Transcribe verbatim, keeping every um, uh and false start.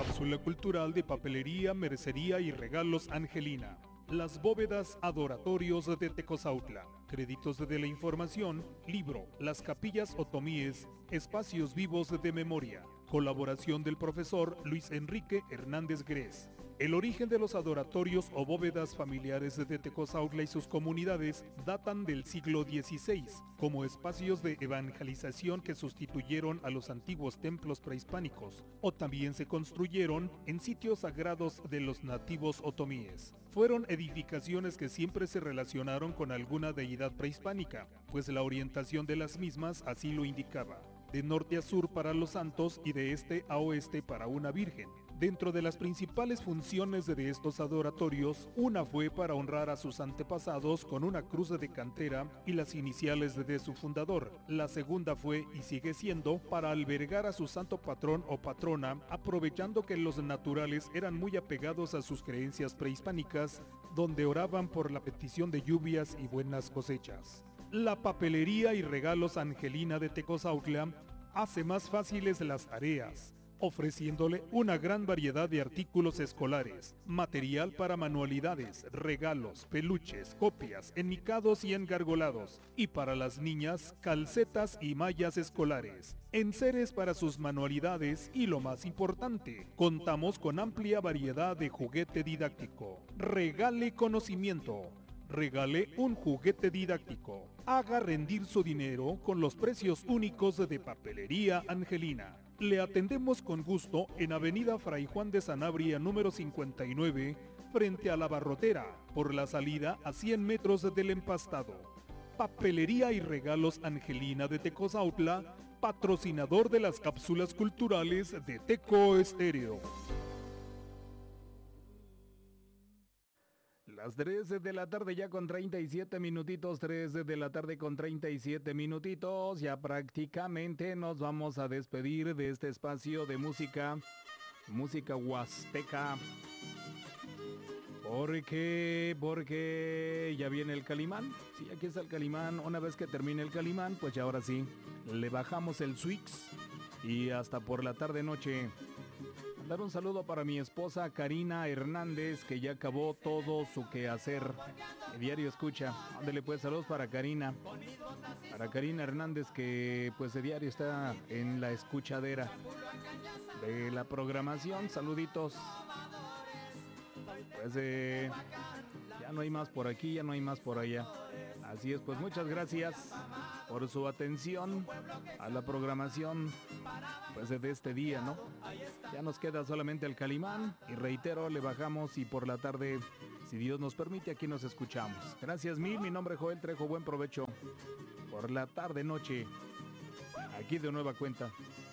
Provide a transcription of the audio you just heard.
Cápsula cultural de papelería, mercería y regalos Angelina. Las bóvedas adoratorios de Tecozautla. Créditos de la información, libro, Las capillas otomíes, espacios vivos de memoria. Colaboración del profesor Luis Enrique Hernández Gres. El origen de los adoratorios o bóvedas familiares de Tecozautla y sus comunidades datan del siglo dieciséis, como espacios de evangelización que sustituyeron a los antiguos templos prehispánicos, o también se construyeron en sitios sagrados de los nativos otomíes. Fueron edificaciones que siempre se relacionaron con alguna deidad prehispánica, pues la orientación de las mismas así lo indicaba. De norte a sur para los santos y de este a oeste para una virgen. Dentro de las principales funciones de estos adoratorios, una fue para honrar a sus antepasados con una cruz de cantera y las iniciales de su fundador. La segunda fue, y sigue siendo, para albergar a su santo patrón o patrona, aprovechando que los naturales eran muy apegados a sus creencias prehispánicas, donde oraban por la petición de lluvias y buenas cosechas. La papelería y regalos Angelina de Tecozautla hace más fáciles las tareas, ofreciéndole una gran variedad de artículos escolares, material para manualidades, regalos, peluches, copias, enmicados y engargolados, y para las niñas, calcetas y mallas escolares, enseres para sus manualidades y lo más importante, contamos con amplia variedad de juguete didáctico. Regale conocimiento. Regale un juguete didáctico. Haga rendir su dinero con los precios únicos de Papelería Angelina. Le atendemos con gusto en Avenida Fray Juan de Sanabria número cincuenta y nueve, frente a la Barrotera, por la salida a cien metros del Empastado. Papelería y regalos Angelina de Tecozautla, patrocinador de las cápsulas culturales de Teco Estéreo. Las tres de la tarde ya con treinta y siete minutitos, tres de la tarde con treinta y siete minutitos, ya prácticamente nos vamos a despedir de este espacio de música, música huasteca. ¿Por qué? Porque ya viene el Calimán. Sí, aquí está el Calimán. Una vez que termine el Calimán, pues ya ahora sí, le bajamos el swix y hasta por la tarde noche. Dar un saludo para mi esposa Karina Hernández, que ya acabó todo su quehacer. El diario escucha. Ándele pues, saludos para Karina. Para Karina Hernández, que pues de diario está en la escuchadera de la programación. Saluditos. Pues eh, ya no hay más por aquí, ya no hay más por allá. Así es, pues muchas gracias por su atención a la programación pues de este día, ¿no? Ya nos queda solamente el Calimán y reitero, le bajamos y por la tarde, si Dios nos permite, aquí nos escuchamos. Gracias mil, mi nombre es Joel Trejo, buen provecho por la tarde noche, aquí de nueva cuenta.